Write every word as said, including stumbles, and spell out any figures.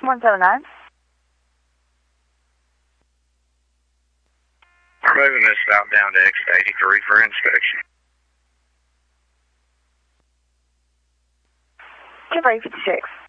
one seven nine. We're moving this stop down to exit eighty-three for inspection. Two three fifty-six.